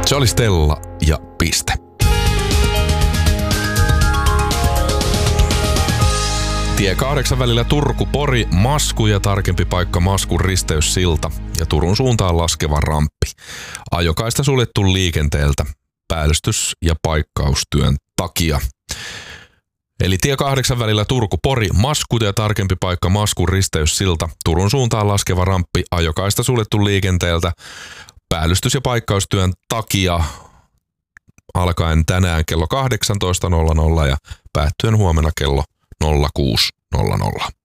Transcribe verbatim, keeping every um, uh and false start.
Se oli Stella ja piste. Tie kahdeksan välillä Turku-Pori, Masku ja tarkempi paikka Maskun risteyssilta ja Turun suuntaan laskeva ramppi. Ajokaista suljettu liikenteeltä päällystys- ja paikkaustyön takia. Eli tie kahdeksan välillä Turku-Pori, Masku ja tarkempi paikka Maskun risteyssilta, Turun suuntaan laskeva ramppi, ajokaista suljettu liikenteeltä päällystys- ja paikkaustyön takia alkaen tänään kello kahdeksantoista nolla nolla ja päättyen huomenna kello nolla kuusi nolla nolla.